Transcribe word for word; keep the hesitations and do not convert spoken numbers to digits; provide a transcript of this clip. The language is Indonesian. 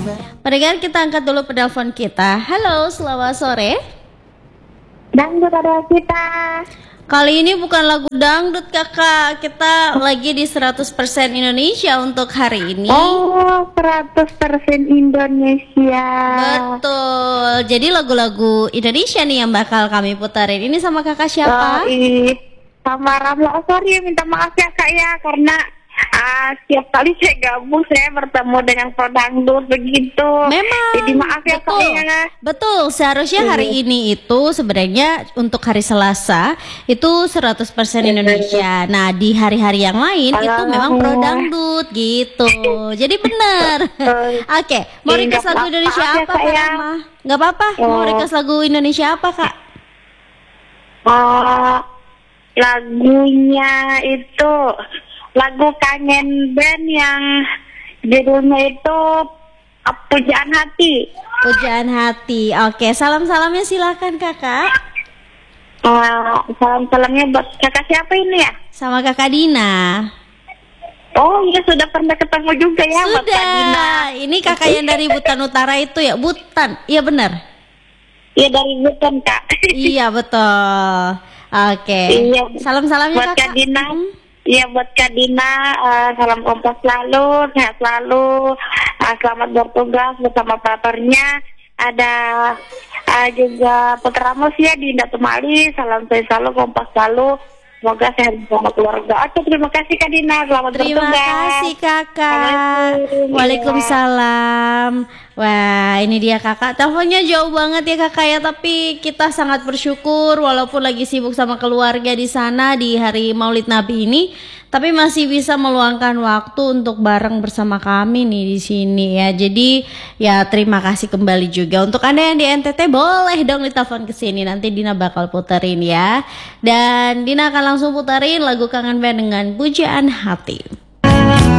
Pendengar, kita angkat dulu penelpon kita. Halo, selamat sore. Dangdut ada kita. Kali ini bukan lagu dangdut kakak, kita lagi di seratus persen Indonesia untuk hari ini. Oh, seratus persen Indonesia. Betul, jadi lagu-lagu Indonesia nih yang bakal kami putarin. Ini sama kakak siapa? Oh, ih. Sama Ramla. Oh, sorry, minta maaf ya kak ya, karena ah, setiap kali saya gabung saya bertemu dengan pedangdut begitu. Memang. Jadi maaf ya betul, kak ya. Betul, seharusnya hari ini itu sebenarnya untuk hari Selasa itu seratus persen Indonesia. Nah, di hari-hari yang lain itu memang pro dangdut gitu. Jadi benar. Oke, mau Ih, request nggak lagu apa-apa Indonesia ya, apa Kak, Kak ya. Rama? Nggak apa-apa, mau Oh. request lagu Indonesia apa Kak? Oh, lagunya itu lagu Kangen Band yang judulnya itu Pujaan Hati. Pujaan Hati. Oke, salam-salamnya silakan kakak. Uh, salam-salamnya buat kakak siapa ini ya? Sama kakak Dina. Oh iya, sudah pernah ketemu juga ya buat Kak Dina. Sudah. Ini kakak yang dari Butan Utara itu ya, Butan. Iya benar. Iya dari Buton kak. Iya betul. Oke. Iya. Salam-salamnya Buat Kak kakak. Dina. Hmm. Iya buat Kak Dina, uh, salam kompas selalu, sehat selalu, uh, selamat bertugas bersama operatornya. Ada uh, juga Putra Ramos ya di Indah Tumali, salam sehat selalu, kompas selalu, semoga sehat bersama keluarga. Oke, terima kasih Kak Dina, selamat Terima bertugas. kasih kakak. Assalamualaikum. Waalaikumsalam. Wah, ini dia kakak. Teleponnya jauh banget ya kakak ya, tapi kita sangat bersyukur walaupun lagi sibuk sama keluarga di sana di hari Maulid Nabi ini, tapi masih bisa meluangkan waktu untuk bareng bersama kami nih di sini ya. Jadi ya terima kasih kembali juga untuk Anda yang di N T T, boleh dong ditelepon ke sini, nanti Dina bakal puterin ya. Dan Dina akan langsung puterin lagu Kangen Band dengan Pujaan Hati.